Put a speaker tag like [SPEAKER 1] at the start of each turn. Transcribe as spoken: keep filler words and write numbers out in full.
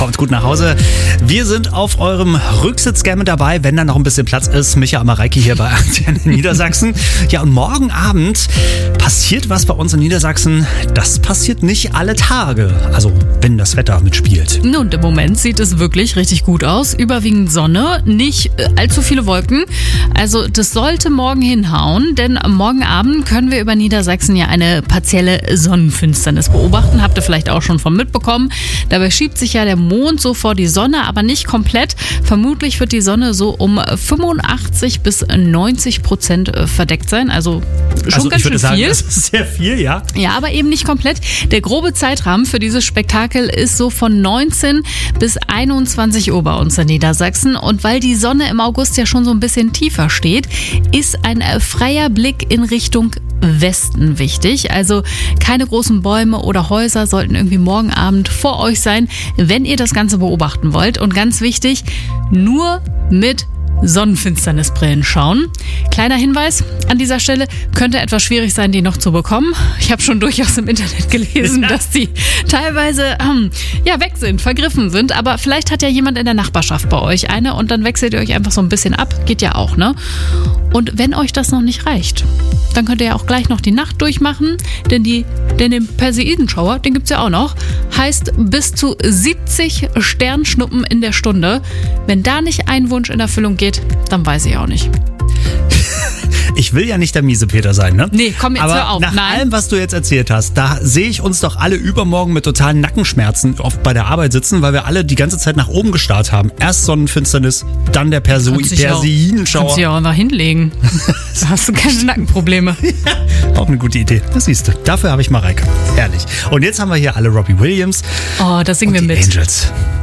[SPEAKER 1] Kommt gut nach Hause. Wir sind auf eurem Rücksitz gerne mit dabei, wenn da noch ein bisschen Platz ist. Micha Amareiki hier bei Antenne Niedersachsen. Ja, und morgen Abend passiert was bei uns in Niedersachsen. Das passiert nicht alle Tage. Also, wenn das Wetter mitspielt.
[SPEAKER 2] Und im Moment sieht es wirklich richtig gut aus. Überwiegend Sonne, nicht allzu viele Wolken. Also, das sollte morgen hinhauen, denn morgen Abend können wir über Niedersachsen ja eine partielle Sonnenfinsternis beobachten. Habt ihr vielleicht auch schon von mitbekommen. Dabei schiebt sich ja der Mond so vor die Sonne, aber nicht komplett. Vermutlich wird die Sonne so um fünfundachtzig bis neunzig Prozent verdeckt sein. Also schon
[SPEAKER 1] also
[SPEAKER 2] ganz
[SPEAKER 1] ich würde
[SPEAKER 2] schön
[SPEAKER 1] sagen,
[SPEAKER 2] viel.
[SPEAKER 1] Das ist sehr viel, ja.
[SPEAKER 2] Ja, aber eben nicht komplett. Der grobe Zeitrahmen für dieses Spektakel ist so von neunzehn bis einundzwanzig Uhr bei uns in Niedersachsen. Und weil die Sonne im August ja schon so ein bisschen tiefer steht, ist ein freier Blick in Richtung Westen wichtig. Also keine großen Bäume oder Häuser sollten irgendwie morgen Abend vor euch sein, wenn ihr das Ganze beobachten wollt. Und ganz wichtig, nur mit Sonnenfinsternisbrillen schauen. Kleiner Hinweis an dieser Stelle, könnte etwas schwierig sein, die noch zu bekommen. Ich habe schon durchaus im Internet gelesen, dass die teilweise ähm, ja, weg sind, vergriffen sind, aber vielleicht hat ja jemand in der Nachbarschaft bei euch eine und dann wechselt ihr euch einfach so ein bisschen ab. Geht ja auch, ne? Und wenn euch das noch nicht reicht, dann könnt ihr ja auch gleich noch die Nacht durchmachen, denn, die, denn den Perseidenschauer, den gibt's ja auch noch, heißt bis zu siebzig Sternschnuppen in der Stunde. Wenn da nicht ein Wunsch in Erfüllung geht, dann weiß ich auch nicht.
[SPEAKER 1] Ich will ja nicht der Miesepeter sein, ne?
[SPEAKER 2] Nee, komm jetzt
[SPEAKER 1] Aber
[SPEAKER 2] hör auf.
[SPEAKER 1] nach
[SPEAKER 2] Nein.
[SPEAKER 1] allem, was du jetzt erzählt hast, da sehe ich uns doch alle übermorgen mit totalen Nackenschmerzen oft bei der Arbeit sitzen, weil wir alle die ganze Zeit nach oben gestarrt haben. Erst Sonnenfinsternis, dann der Perso- Perseidenschauer.
[SPEAKER 2] Kannst du ja auch einfach hinlegen. Da hast du keine Nackenprobleme.
[SPEAKER 1] Ja, auch eine gute Idee. Das siehst du. Dafür habe ich Mareike. Herrlich. Und jetzt haben wir hier alle Robbie Williams.
[SPEAKER 2] Oh, da singen
[SPEAKER 1] und
[SPEAKER 2] wir
[SPEAKER 1] die
[SPEAKER 2] mit.
[SPEAKER 1] Angels.